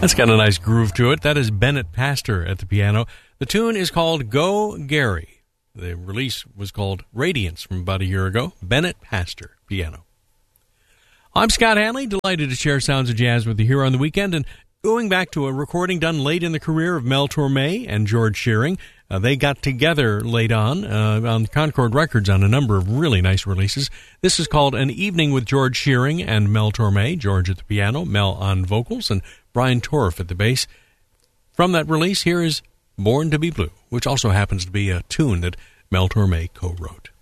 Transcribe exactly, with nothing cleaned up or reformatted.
That's got a nice groove to it. That is Bennett Pastor at the piano. The tune is called Go Gary. The release was called Radiance from about a year ago. Bennett Pastor, piano. I'm Scott Hanley, delighted to share sounds of jazz with you here on the weekend, and going back to a recording done late in the career of Mel Torme and George Shearing. Uh, they got together late on uh, on Concord Records on a number of really nice releases. This is called An Evening with George Shearing and Mel Torme, George at the piano, Mel on vocals, and Brian Torff at the bass. From that release, here is Born to be Blue, which also happens to be a tune that Mel Torme co-wrote.